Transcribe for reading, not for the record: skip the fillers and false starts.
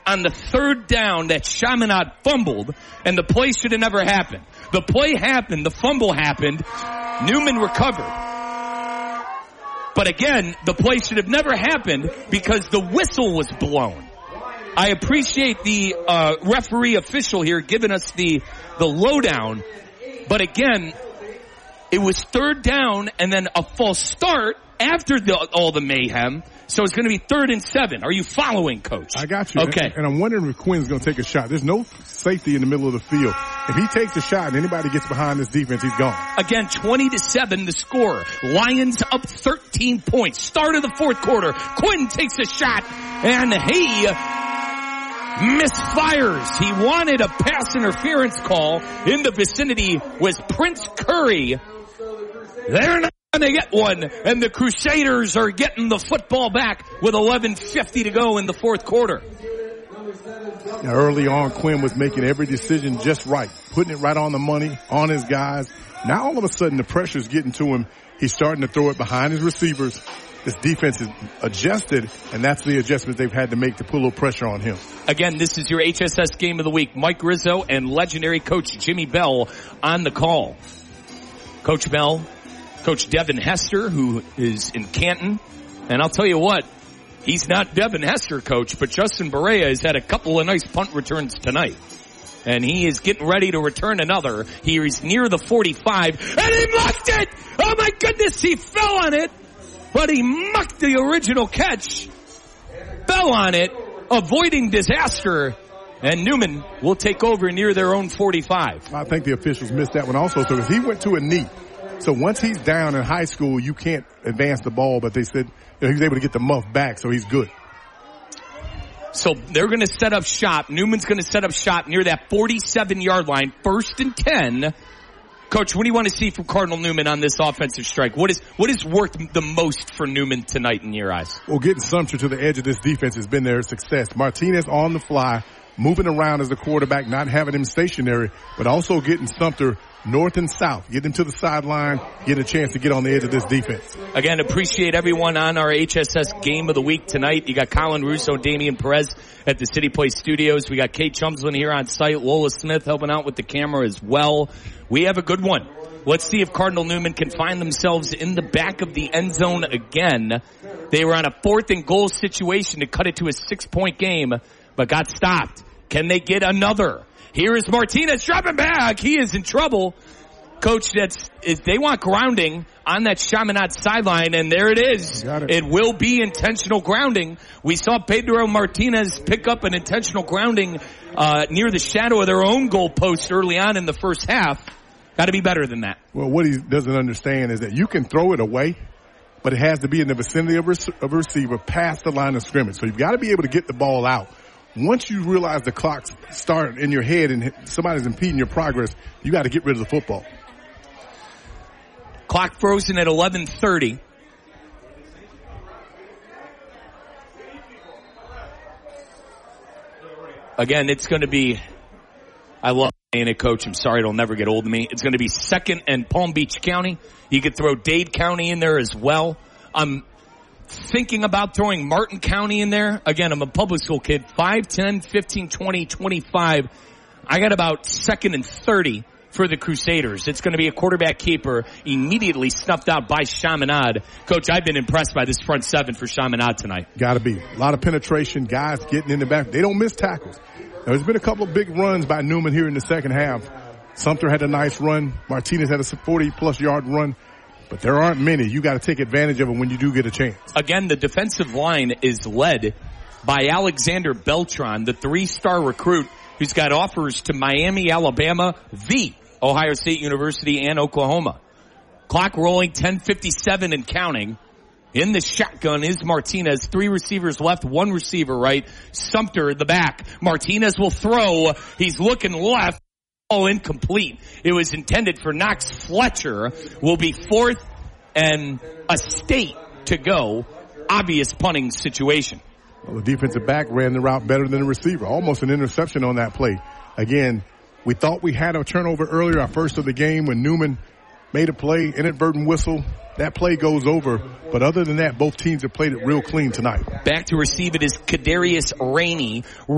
on the third down that Chaminade fumbled, and the play should have never happened. The play happened, the fumble happened, Newman recovered. But again, the play should have never happened because the whistle was blown. I appreciate the referee official here giving us the lowdown. But again, it was third down and then a false start after all the mayhem. So it's going to be 3rd and 7. Are you following, Coach? I got you. Okay. And I'm wondering if Quinn's going to take a shot. There's no safety in the middle of the field. If he takes a shot and anybody gets behind this defense, he's gone. Again, 20-7 the score. Lions up 13 points. Start of the fourth quarter. Quinn takes a shot and he misfires. He wanted a pass interference call. In the vicinity was Prince Curry. They're not going to get one, and the Crusaders are getting the football back with 11:50 to go in the fourth quarter. Now, early on, Quinn was making every decision just right, putting it right on the money, on his guys. Now all of a sudden the pressure's getting to him. He's starting to throw it behind his receivers. This defense is adjusted, and that's the adjustment they've had to make to put a little pressure on him. Again, this is your HSS Game of the Week. Mike Rizzo and legendary Coach Jimmy Bell on the call. Coach Bell, Coach Devin Hester, who is in Canton. And I'll tell you what, he's not Devin Hester, Coach, but Justin Barea has had a couple of nice punt returns tonight. And he is getting ready to return another. He is near the 45, and he mucked it! Oh my goodness, he fell on it! But he mucked the original catch, fell on it, avoiding disaster, and Newman will take over near their own 45. I think the officials missed that one also, because he went to a knee. So once he's down in high school, you can't advance the ball, but they said he was able to get the muff back, so he's good. So they're going to set up shop. Newman's going to set up shop near that 47-yard line, 1st and 10. Coach, what do you want to see from Cardinal Newman on this offensive strike? What is worked the most for Newman tonight in your eyes? Well, getting Sumter to the edge of this defense has been their success. Martinez on the fly, moving around as a quarterback, not having him stationary, but also getting Sumter north and south, get him to the sideline, get a chance to get on the edge of this defense. Again, appreciate everyone on our HSS Game of the Week tonight. You got Colin Russo, Damian Perez at the City Place Studios. We got Kate Chumslin here on site, Lola Smith helping out with the camera as well. We have a good one. Let's see if Cardinal Newman can find themselves in the back of the end zone again. They were on a 4th and goal situation to cut it to a 6-point game, but got stopped. Can they get another? Here is Martinez dropping back. He is in trouble. Coach, they want grounding on that Chaminade sideline, and there it is. It will be intentional grounding. We saw Pedro Martinez pick up an intentional grounding near the shadow of their own goal post early on in the first half. Got to be better than that. Well, what he doesn't understand is that you can throw it away, but it has to be in the vicinity of a receiver past the line of scrimmage. So you've got to be able to get the ball out. Once you realize the clock's starting in your head and somebody's impeding your progress, you got to get rid of the football. Clock frozen at 11:30. Again, it's going to be, I love saying it, Coach. I'm sorry it'll never get old to me. It's going to be 2nd and Palm Beach County. You could throw Dade County in there as well. I'm thinking about throwing Martin County in there. Again, I'm a public school kid. 5, 10, 15, 20, 25. I got about 2nd and 30 for the Crusaders. It's going to be a quarterback keeper immediately snuffed out by Chaminade. Coach, I've been impressed by this front 7 for Chaminade tonight. Got to be. A lot of penetration, guys getting in the back. They don't miss tackles. Now, there's been a couple of big runs by Newman here in the second half. Sumter had a nice run. Martinez had a 40-plus yard run. But there aren't many. You got to take advantage of them when you do get a chance. Again, the defensive line is led by Alexander Beltran, the 3-star recruit who's got offers to Miami, Alabama, the Ohio State University, and Oklahoma. Clock rolling, 10:57 and counting. In the shotgun is Martinez. 3 receivers left, 1 receiver right. Sumter the back. Martinez will throw. He's looking left. All incomplete. It was intended for Knox Fletcher. Will be 4th and a state to go. Obvious punting situation. Well, the defensive back ran the route better than the receiver. Almost an interception on that play. Again, we thought we had a turnover earlier, our first of the game, when Newman made a play, inadvertent whistle. That play goes over. But other than that, both teams have played it real clean tonight. Back to receive it is Kadarius Rainey.